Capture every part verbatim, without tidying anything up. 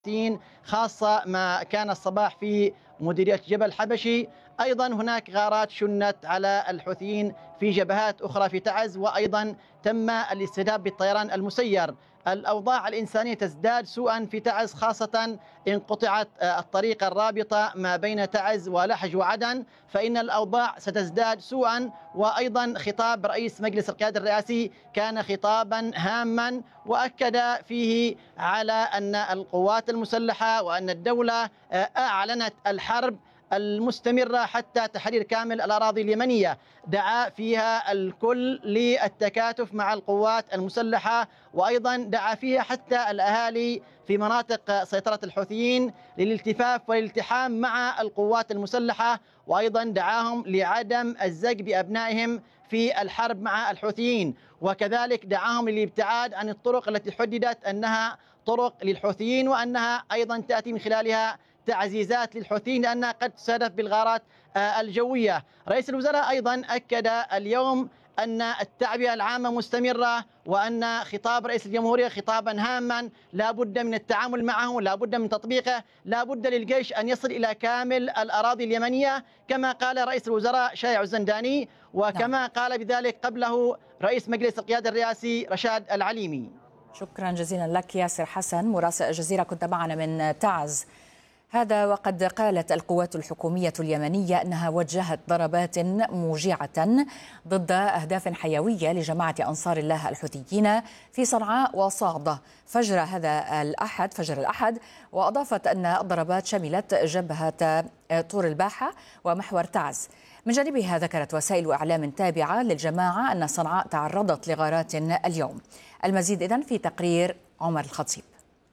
خاصة ما كان الصباح في مديرية جبل حبشي. أيضا هناك غارات شنت على الحوثيين في جبهات أخرى في تعز، وأيضا تم الاستهداف بالطيران المسير. الأوضاع الإنسانية تزداد سوءا في تعز، خاصة إن قطعت الطريق الرابطة ما بين تعز ولحج وعدن، فإن الأوضاع ستزداد سوءا. وأيضا خطاب رئيس مجلس القيادة الرئاسي كان خطابا هاما، وأكد فيه على أن القوات المسلحة وأن الدولة أعلنت الحرب المستمرة حتى تحرير كامل الأراضي اليمنية. دعا فيها الكل للتكاتف مع القوات المسلحة، وأيضا دعا فيها حتى الأهالي في مناطق سيطرة الحوثيين للالتفاف والالتحام مع القوات المسلحة، وأيضا دعاهم لعدم الزج بأبنائهم في الحرب مع الحوثيين، وكذلك دعاهم للابتعاد عن الطرق التي حددت أنها طرق للحوثيين، وأنها أيضا تأتي من خلالها تعزيزات للحوثيين لأنها قد تستهدف بالغارات الجوية. رئيس الوزراء أيضا أكد اليوم أن التعبئة العامة مستمرة، وأن خطاب رئيس الجمهورية خطابا هاما لا بد من التعامل معه، لا بد من تطبيقه، لا بد للجيش أن يصل إلى كامل الأراضي اليمنية كما قال رئيس الوزراء شايع الزنداني، وكما قال بذلك قبله رئيس مجلس القيادة الرئاسي رشاد العليمي. شكرا جزيلا لك ياسر حسن مراسل الجزيرة، كنت معنا من تعز. هذا وقد قالت القوات الحكومية اليمنية أنها وجهت ضربات موجعة ضد أهداف حيوية لجماعة أنصار الله الحوثيين في صنعاء وصعدة فجر هذا الأحد فجر الأحد وأضافت أن الضربات شملت جبهة طور الباحة ومحور تعز. من جانبها ذكرت وسائل إعلام تابعة للجماعة أن صنعاء تعرضت لغارات اليوم. المزيد إذن في تقرير عمر الخطيب.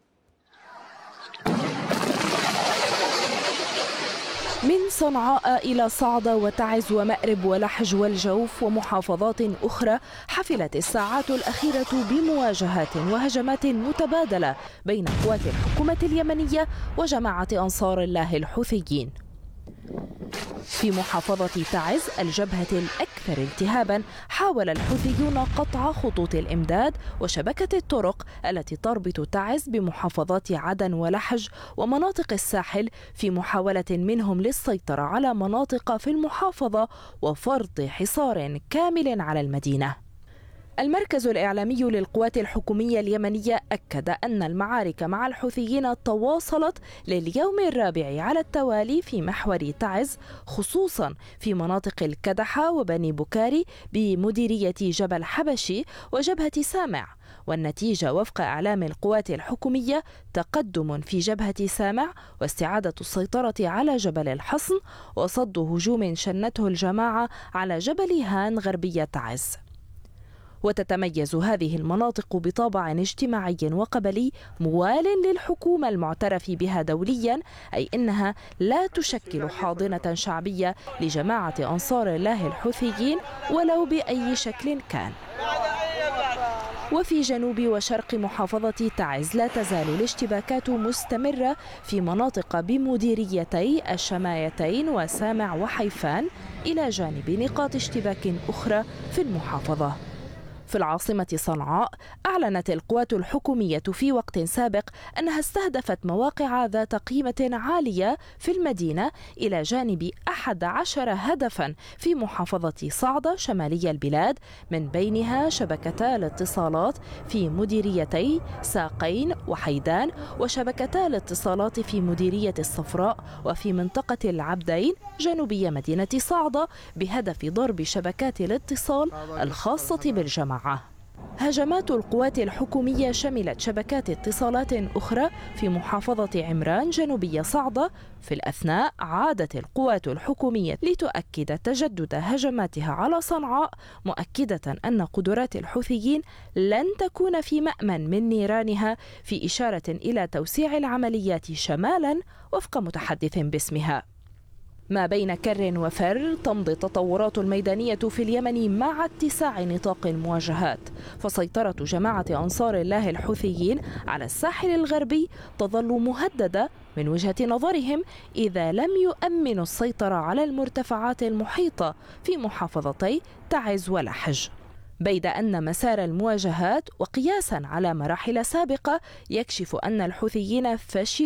من صنعاء إلى صعدة وتعز ومأرب ولحج والجوف ومحافظات أخرى، حفلت الساعات الأخيرة بمواجهات وهجمات متبادلة بين قوات الحكومة اليمنية وجماعة أنصار الله الحوثيين. في محافظة تعز الجبهة الأكثر التهابا، حاول الحوثيون قطع خطوط الإمداد وشبكة الطرق التي تربط تعز بمحافظات عدن ولحج ومناطق الساحل، في محاولة منهم للسيطرة على مناطق في المحافظة وفرض حصار كامل على المدينة. المركز الإعلامي للقوات الحكومية اليمنية أكد أن المعارك مع الحوثيين تواصلت لليوم الرابع على التوالي في محور تعز، خصوصا في مناطق الكدحة وبني بكاري بمديرية جبل حبشي وجبهة سامع، والنتيجة وفق إعلام القوات الحكومية تقدم في جبهة سامع واستعادة السيطرة على جبل الحصن وصد هجوم شنته الجماعة على جبل هان غربية تعز. وتتميز هذه المناطق بطابع اجتماعي وقبلي موال للحكومة المعترف بها دوليا، أي أنها لا تشكل حاضنة شعبية لجماعة أنصار الله الحوثيين ولو بأي شكل كان. وفي جنوب وشرق محافظة تعز لا تزال الاشتباكات مستمرة في مناطق بمديريتي الشمايتين وسامع وحيفان، إلى جانب نقاط اشتباك أخرى في المحافظة. في العاصمة صنعاء أعلنت القوات الحكومية في وقت سابق أنها استهدفت مواقع ذات قيمة عالية في المدينة إلى جانب أحد عشر هدفا في محافظة صعدة شمالي البلاد، من بينها شبكتا الاتصالات في مديريتي ساقين وحيدان، وشبكتا الاتصالات في مديرية الصفراء وفي منطقة العبدين جنوبية مدينة صعدة، بهدف ضرب شبكات الاتصال الخاصة بالجماعة. هجمات القوات الحكومية شملت شبكات اتصالات أخرى في محافظة عمران جنوبية صعدة. في الأثناء عادت القوات الحكومية لتؤكد تجدد هجماتها على صنعاء، مؤكدة أن قدرات الحوثيين لن تكون في مأمن من نيرانها، في إشارة إلى توسيع العمليات شمالا وفق متحدث باسمها. ما بين كر وفر تمضي التطورات الميدانية في اليمن مع اتساع نطاق المواجهات، فسيطرة جماعة أنصار الله الحوثيين على الساحل الغربي تظل مهددة من وجهة نظرهم إذا لم يؤمنوا السيطرة على المرتفعات المحيطة في محافظتي تعز ولحج. بيد أن مسار المواجهات وقياسا على مراحل سابقة يكشف أن الحوثيين فشلوا